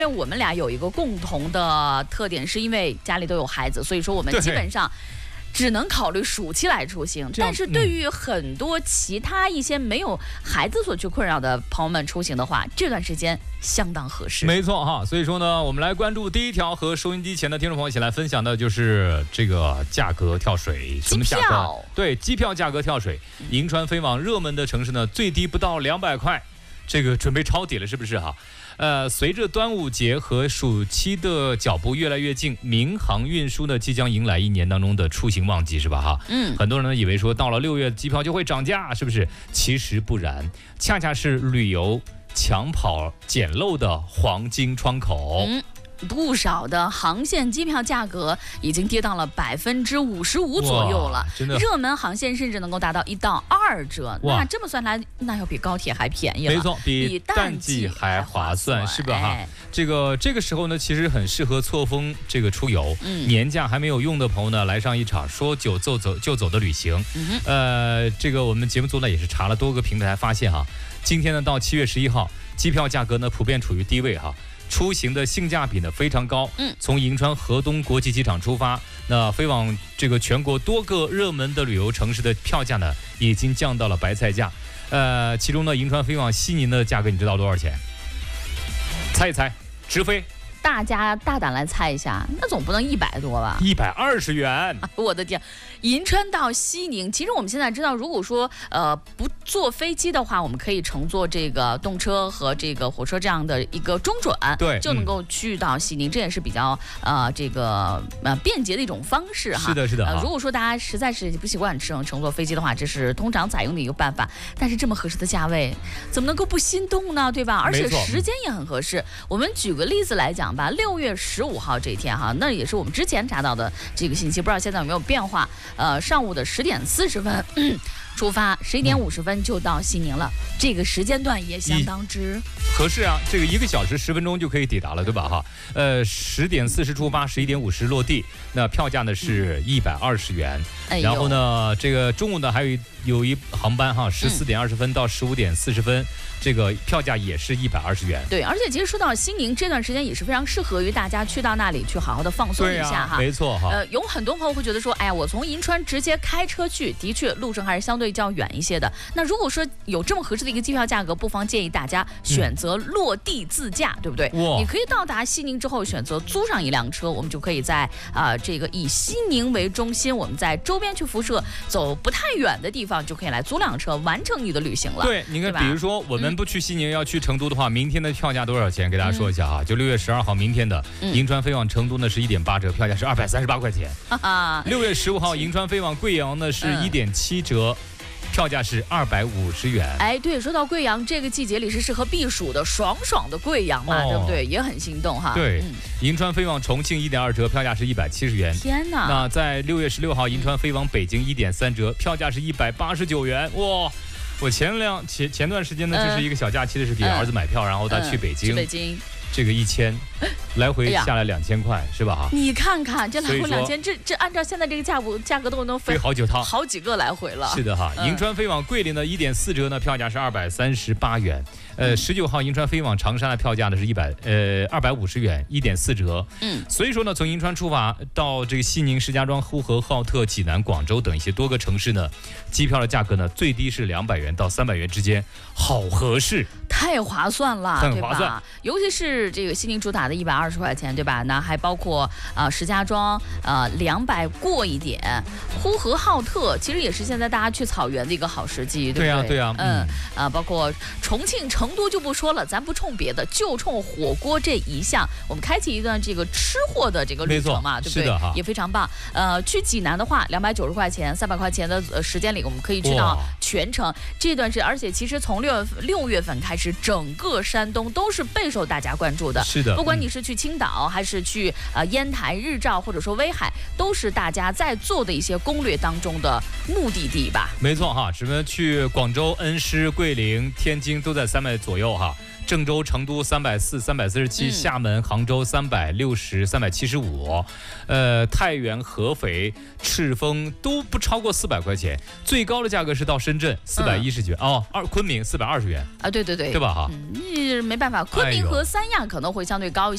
因为我们俩有一个共同的特点，是因为家里都有孩子，所以说我们基本上只能考虑暑期来出行。但是对于很多其他一些没有孩子所去困扰的朋友们出行的话，这段时间相当合适。 没错哈，所以说呢，我们来关注第一条和收音机前的听众朋友一起来分享的就是这个价格跳水。什么价格？对，机票价格跳水。银川飞往热门的城市呢，最低不到200块，这个准备抄底了，是不是哈？随着端午节和暑期的脚步越来越近，民航运输呢即将迎来一年当中的出行旺季，是吧哈？很多人呢以为说到了6月机票就会涨价，是不是？其实不然，恰恰是旅游抢跑捡漏的黄金窗口。 不少的航线机票价格已经跌到了55%左右了， 真的，热门航线甚至能够达到1到2折。那这么算来，那要比高铁还便宜了， 没错，比淡季还划算，是吧哈？这个时候呢，其实很适合错峰这个出游。年假还没有用的朋友呢，来上一场说走就走的旅行。这个我们节目组呢也是查了多个平台，发现哈，今天呢到7月11号，机票价格呢普遍处于低位哈。出行的性价比呢非常高，从银川河东国际机场出发，那飞往这个全国多个热门的旅游城市的票价呢已经降到了白菜价，其中呢银川飞往西宁的价格你知道多少钱？猜一猜，直飞。 大家大胆来猜一下，那总不能100多吧 ？120元！ 我的天，银川到西宁，其实我们现在知道，如果说不坐飞机的话，我们可以乘坐这个动车和这个火车这样的一个中转， 对， 就能够去到西宁，这也是比较便捷的一种方式哈。 是的，是的。 如果说大家实在是不习惯乘坐飞机的话，这是通常采用的一个办法。但是这么合适的价位，怎么能够不心动呢？对吧？而且时间也很合适。我们举个例子来讲吧，6月15号这一天哈，那也是我们之前查到的这个信息，不知道现在有没有变化。上午的10点40分出发，11点50分就到西宁了，这个时间段也相当之合适啊。这个1个小时10分钟就可以抵达了，对吧哈？10点40出发，11点50落地，那票价呢是120元。然后呢，这个中午呢还有一航班哈，14点20分到15点40分。这个票价也是120元。 对，而且其实说到西宁这段时间也是非常适合于大家去到那里去好好的放松一下哈。 没错哈。 有很多朋友会觉得说，哎呀，我从银川直接开车去，的确路程还是相对较远一些的。那如果说有这么合适的一个机票价格，不妨建议大家选择落地自驾，对不对？你可以到达西宁之后选择租上一辆车，我们就可以在这个以西宁为中心，我们在周边去辐射走不太远的地方，就可以来租辆车完成你的旅行了。 对，你看，比如说我们不去西宁要去成都的话，明天的票价多少钱？给大家说一下啊，就6月12号明天的银川飞往成都呢是1.8折，票价是238块钱。6月15号银川飞往贵阳呢是1.7折。票价是250元。 哎，对，说到贵阳，这个季节里是适合避暑的，爽爽的贵阳嘛，对不对？也很心动哈。 对，银川飞往重庆1.2折，票价是170元。 天哪！ 那在6月16号，银川飞往北京1.3折，票价是189元。哇！我前段时间呢，就是一个小假期的是给儿子买票，然后他去北京。这个1000，来回下来2000块，是吧？ 你看看这来回2000，这按照现在这个价格都能飞好几趟， 好几个来回了。 是的哈，银川飞往桂林的1.4折呢，票价是238元。19号银川飞往长沙的票价呢是250元，1.4折。所以说呢，从银川出发到这个西宁、石家庄、呼和浩特、济南、广州等一些多个城市呢，机票的价格呢最低是200元到300元之间，好合适， 太划算了， 很划算。 尤其是这个西宁主打的120块钱，对吧？那还包括石家庄200过一点，呼和浩特其实也是现在大家去草原的一个好时机，对不对？ 对啊。 包括重庆、成都就不说了，咱不冲别的，就冲火锅这一项，我们开启一段这个吃货的这个旅程嘛，对不对？ 是的哈， 也非常棒。去济南的话，290块钱、300块钱的时间里，我们可以去到全程这段时间，而且其实从6月份开始，整个山东都是备受大家关注的。 是的， 不管你是去青岛，还是去烟台、日照，或者说威海，都是大家在做的一些攻略当中的目的地吧。 没错哈，什么去广州、恩施、桂林、天津都在300左右哈。郑州、成都340、347，厦门、杭州360、375，太原、合肥、赤峰都不超过400块钱，最高的价格是到深圳410元昆明420元啊，对， 对吧哈？ 没办法，昆明和三亚可能会相对高一些。